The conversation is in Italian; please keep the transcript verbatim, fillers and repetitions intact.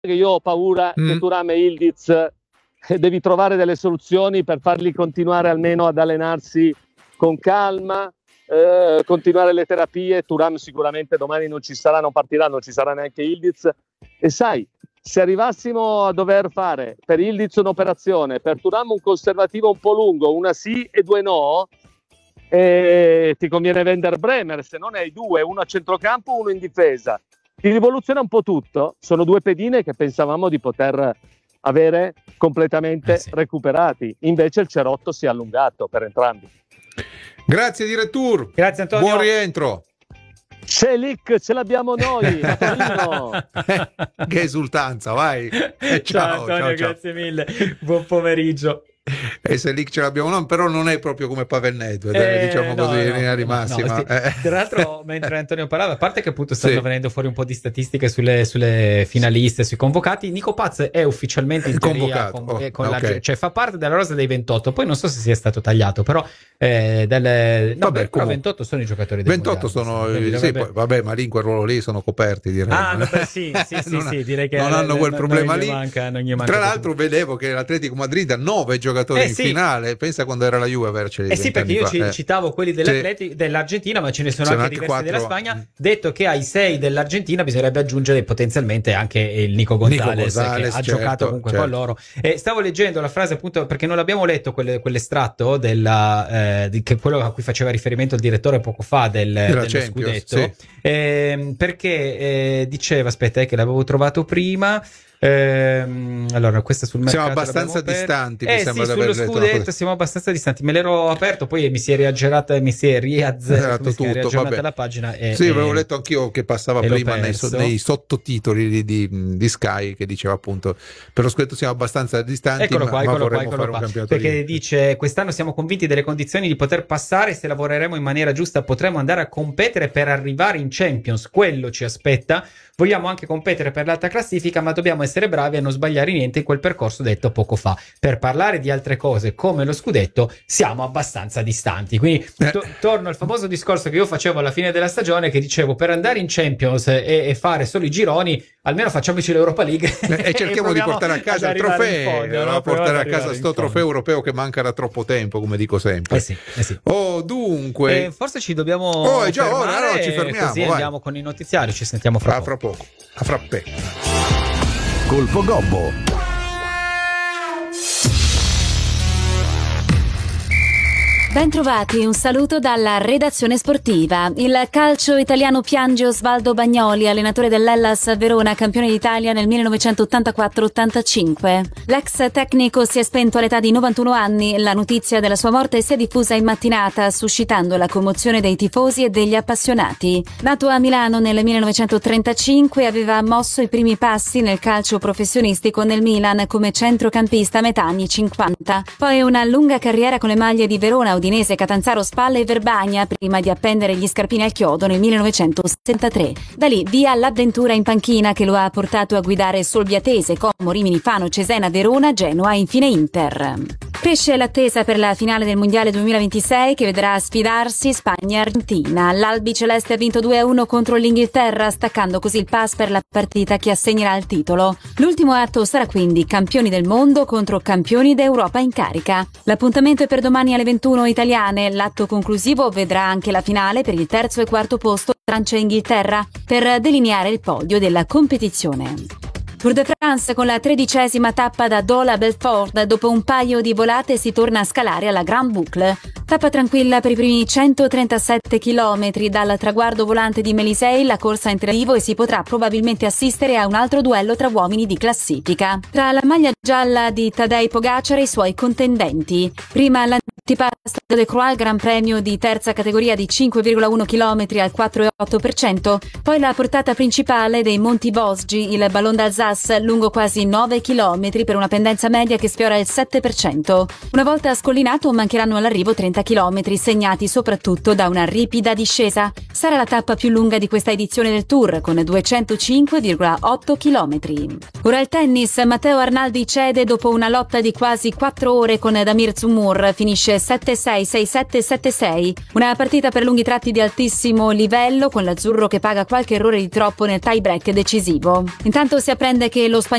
che io ho paura mm. che Thuram e Yildiz eh, devi trovare delle soluzioni per farli continuare almeno ad allenarsi con calma, eh, continuare le terapie. Thuram sicuramente domani non ci sarà, non partirà, non ci sarà neanche Yildiz. E sai, se arrivassimo a dover fare per Yildiz un'operazione, per Thuram un conservativo un po' lungo, una sì e due no, eh, ti conviene vendere Bremer, se non hai due, uno a centrocampo, uno in difesa. Ti rivoluziona un po' tutto. Sono due pedine che pensavamo di poter avere completamente eh sì. recuperati. Invece il cerotto si è allungato per entrambi. Grazie direttore. Grazie Antonio. Buon rientro. Selic ce l'abbiamo noi a Torino. Che esultanza, vai. Eh, ciao, ciao Antonio, ciao, ciao. Grazie mille. Buon pomeriggio. E se lì ce l'abbiamo noi, però non è proprio come Pavel Nedved, eh, diciamo no, così, in no, linea di no, massima. No, eh. Tra l'altro, mentre Antonio parlava, a parte che appunto stanno sì. venendo fuori un po' di statistiche sulle, sulle finaliste, sui convocati, Nico Paz è ufficialmente in teoria convocato, con, oh, con okay. la, cioè fa parte della rosa dei ventotto, poi non so se sia stato tagliato, però eh, delle, no, vabbè, beh, però ventotto sono i giocatori del ventotto mondiale, sono, sì, poi, vabbè, ma lì in quel ruolo lì sono coperti, direi. Ah, no, beh, sì, sì, sì, non, sì, direi che non hanno quel non, problema non lì. Manca, non gli manca Tra l'altro così. Vedevo che l'Atletico Madrid ha nove giocatori eh, in sì. finale, pensa quando era la Juve averceli. Eh sì, perché io ci, eh. citavo quelli dell'Atletico, dell'Argentina, ma ce ne sono C'è anche, anche diversi quattro... della Spagna. Detto che ai sei dell'Argentina bisognerebbe aggiungere potenzialmente anche il Nico Gonzalez, Nico Gonzalez che ha certo, giocato comunque certo. con loro. E stavo leggendo la frase appunto perché non l'abbiamo letto quelle, quell'estratto della, eh, di, che quello a cui faceva riferimento il direttore poco fa del, dello Champions, scudetto, sì. eh, perché eh, diceva, aspetta, è che l'avevo trovato prima. Ehm, allora, questa sul mercato siamo abbastanza distanti. Eh mi sembra sì, di sullo aver scudetto letto. siamo abbastanza distanti. Me l'ero aperto, poi mi si è riaggerata, mi si è riazzerata tutto, la pagina. E, sì, e, avevo letto anch'io che passava prima nei, so, nei sottotitoli di, di, di Sky che diceva appunto per lo scudetto siamo abbastanza distanti. Eccolo qua, ma, eccolo ma qua, vorremmo eccolo fare qua. un campionato Perché lì. dice: quest'anno siamo convinti delle condizioni di poter passare. Se lavoreremo in maniera giusta potremo andare a competere per arrivare in Champions. Quello ci aspetta. Vogliamo anche competere per l'alta classifica, ma dobbiamo essere bravi a non sbagliare niente in quel percorso detto poco fa. Per parlare di altre cose come lo scudetto siamo abbastanza distanti. Quindi to- torno al famoso discorso che io facevo alla fine della stagione, che dicevo: per andare in Champions e, e fare solo i gironi, almeno facciamoci l'Europa League e, e cerchiamo di portare a casa il trofeo, fondo, no? a portare a casa sto fondo. trofeo europeo che manca da troppo tempo, come dico sempre. Eh sì, eh sì. Oh, dunque, eh, forse ci dobbiamo oh, è già fermare, ora, no, ci fermiamo. Così vai. andiamo con i notiziari, ci sentiamo fra a poco. fra poco. A frappè. Colpo Gobbo. Bentrovati, un saluto dalla redazione sportiva. Il calcio italiano piange Osvaldo Bagnoli, allenatore dell'Hellas Verona, campione d'Italia nel millenovecentottantaquattro ottantacinque. L'ex tecnico si è spento all'età di novantuno anni. La notizia della sua morte si è diffusa in mattinata, suscitando la commozione dei tifosi e degli appassionati. Nato a Milano nel millenovecentotrentacinque, aveva mosso i primi passi nel calcio professionistico nel Milan come centrocampista a metà anni cinquanta. Poi una lunga carriera con le maglie di Verona, Udinese, Catanzaro, Spalla e Verbagna prima di appendere gli scarpini al chiodo nel millenovecentosettantatré. Da lì via l'avventura in panchina che lo ha portato a guidare Solbiatese, Como, Rimini, Fano, Cesena, Verona, Genoa e infine Inter. Cresce l'attesa per la finale del Mondiale duemilaventisei che vedrà sfidarsi Spagna e Argentina. L'Albi Celeste ha vinto due a uno contro l'Inghilterra, staccando così il pass per la partita che assegnerà il titolo. L'ultimo atto sarà quindi campioni del mondo contro campioni d'Europa in carica. L'appuntamento è per domani alle ventuno italiane. L'atto conclusivo vedrà anche la finale per il terzo e quarto posto Francia e Inghilterra per delineare il podio della competizione. Tour de France con la tredicesima tappa da Dole a Belfort. Dopo un paio di volate si torna a scalare alla Grande Boucle. Tappa tranquilla per i primi centotrentasette chilometri. Dal traguardo volante di Mélisey la corsa entra vivo e si potrà probabilmente assistere a un altro duello tra uomini di classifica. Tra la maglia gialla di Tadej Pogacar e i suoi contendenti. Prima l'antipasta de Croix, Gran Premio di terza categoria di cinque virgola uno chilometri al quattro virgola otto per cento. Poi la portata principale dei Monti Vosgi, il Ballon d'Alsace, lungo quasi nove chilometri per una pendenza media che sfiora il sette per cento. Una volta scollinato mancheranno all'arrivo trenta chilometri, segnati soprattutto da una ripida discesa. Sarà la tappa più lunga di questa edizione del Tour, con duecentocinque virgola otto chilometri. Ora il tennis. Matteo Arnaldi cede dopo una lotta di quasi quattro ore con Damir Zumur. Finisce sette sei, sei sette, sette sei. Una partita per lunghi tratti di altissimo livello, con l'azzurro che paga qualche errore di troppo nel tie break decisivo. Intanto si apprende che lo